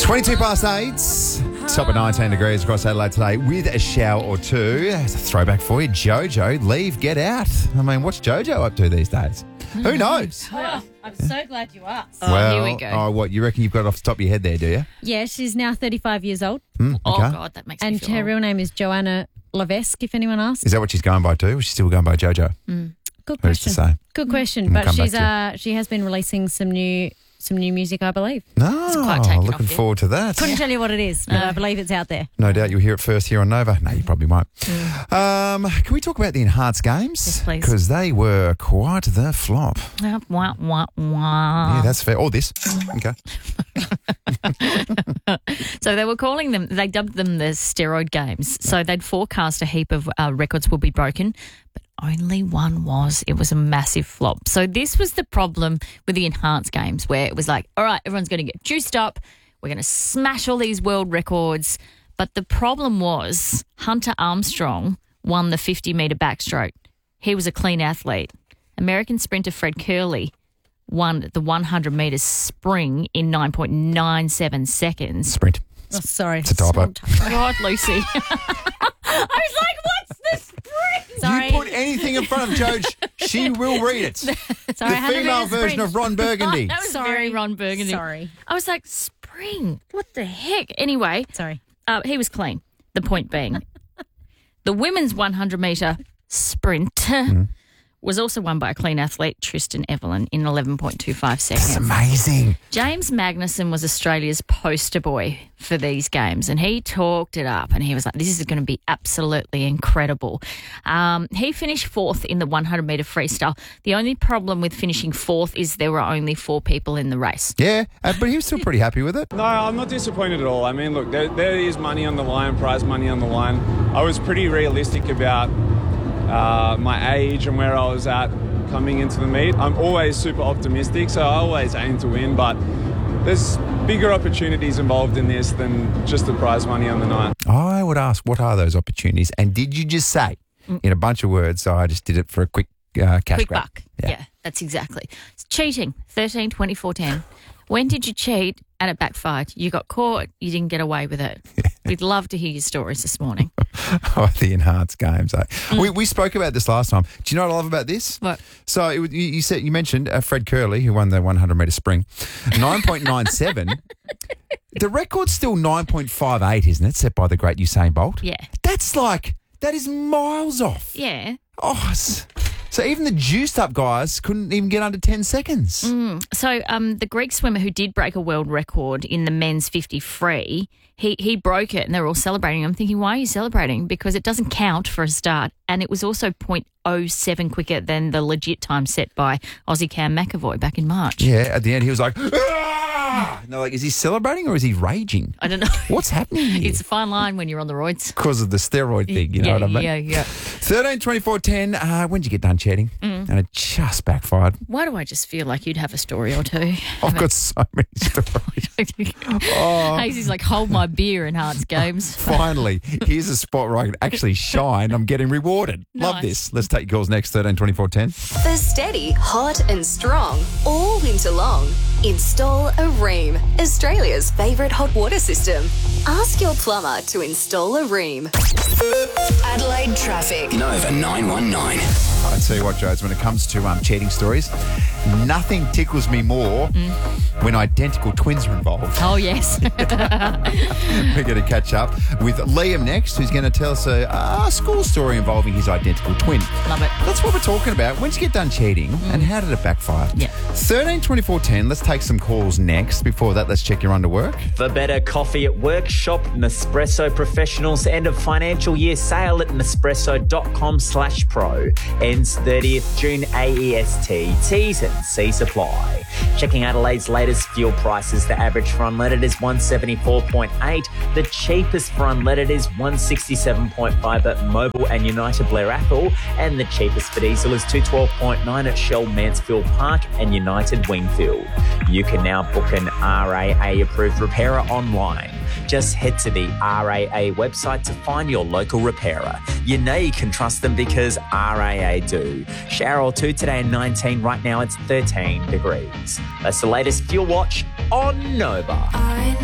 22 past 8. Top of 19 degrees across Adelaide today with a shower or two. It's a throwback for you. Jojo, leave, get out. I mean, what's Jojo up to these days? Who knows? Oh, I'm so glad you asked. Here we go. Oh, what, you reckon you've got it off the top of your head there, do you? Yeah, she's now 35 years old. Okay. Oh, God, that makes me And feel her old. real name is Joanna Levesque, if anyone asks. Is that what she's going by too? Or is she still going by Jojo? Good Who's to question. say? Good question. We'll But come she's back she has been releasing some new music, I believe. No, quite taken looking off you. forward to that. Couldn't tell you what it is, but I believe it's out there. No doubt you'll hear it first here on Nova. No, you probably won't. Can we talk about the enhanced games? Yes, please. Because they were quite the flop. Wah, wah, wah. Yeah, that's fair. Or this. Okay. So they were calling them, they dubbed them the steroid games. So they'd forecast a heap of records will be broken, but only one was. It was a massive flop. So this was the problem with the enhanced games, where it was like, all right, everyone's going to get juiced up. We're going to smash all these world records. But the problem was Hunter Armstrong won the 50-metre backstroke. He was a clean athlete. American sprinter Fred Curley won the 100-metre spring in 9.97 seconds. Sprint. Oh, sorry. It's a typo. God, Lucy. I was like, what's the spring? Sorry. You put anything in front of Joj, she will read it. Sorry, The I had to female read a version sprint. of Ron Burgundy. That was Sorry. very Ron Burgundy. Sorry. I was like, spring? What the heck? Anyway, Sorry. he was clean. The point being, the women's 100-metre sprint was also won by a clean athlete, Tristan Evelyn, in 11.25 That's seconds. amazing. James Magnussen was Australia's poster boy for these games, and he talked it up, and he was like, this is going to be absolutely incredible. He finished fourth in the 100-metre freestyle. The only problem with finishing fourth is there were only 4 people in the race. Yeah, but he was still pretty happy with it. No, I'm not disappointed at all. I mean, look, there is money on the line, prize money on the line. I was pretty realistic about my age and where I was at coming into the meet. I'm always super optimistic, so I always aim to win, but there's bigger opportunities involved in this than just the prize money on the night. I would ask, what are those opportunities? And did you just say, in a bunch of words, so I just did it for a quick cash Quick grab? buck. Yeah, that's exactly. It's cheating, 13, 24, 10. When did you cheat and it backfired? You got caught, you didn't get away with it. We'd love to hear your stories this morning. Oh, the enhanced games. We spoke about this last time. Do you know what I love about this? What? So you mentioned Fred Curley, who won the 100-metre spring, 9.97. The record's still 9.58, isn't it? Set by the great Usain Bolt. Yeah. That is miles off. Yeah. Oh, so even the juiced up guys couldn't even get under 10 seconds. So the Greek swimmer who did break a world record in the men's 50 free, he broke it and they were all celebrating. I'm thinking, why are you celebrating? Because it doesn't count for a start. And it was also 0.07 quicker than the legit time set by Aussie Cam McAvoy back in March. Yeah, at the end he was like, "Ah!" And they're like, is he celebrating or is he raging? I don't know. What's happening here? It's a fine line when you're on the roids. Because of the steroid thing, you know what I mean? Yeah. 13, 24, 10. When did you get done chatting? And it just backfired. Why do I just feel like you'd have a story or two? I've got so many stories. Hazy's like, hold my beer in Hearts Games. Finally, here's a spot where I can actually shine. I'm getting rewarded. Love Nice. this. Let's take your calls next, 13, 24, 10. For steady, hot and strong all winter long, install a Ream, Australia's favourite hot water system. Ask your plumber to install a Ream. Adelaide traffic. Nova 919. I tell you what, Jodes, when it comes to cheating stories, nothing tickles me more when identical twins are involved. Oh, yes. We're going to catch up with Liam next, who's going to tell us a school story involving his identical twin. Love it. That's what we're talking about. When did you get done cheating and how did it backfire? Yeah. 13, 24, 10. Let's take some calls next. Before that, let's check your underwork. For better coffee at work, shop Nespresso Professionals. End of financial year sale at Nespresso.com/pro. Ends 30th June AEST. T's and C supply. Checking Adelaide's latest fuel prices. The average for unleaded is 174.8. The cheapest for unleaded is 167.5 at Mobil and United Blair Athol. And the cheapest for diesel is 212.9 at Shell Mansfield Park and United Wingfield. You can now book an RAA approved repairer online. Just head to the RAA website to find your local repairer. You know you can trust them because RAA do. Shower or two today and 19. Right now it's 13 degrees. That's the latest Fuel Watch on Nova.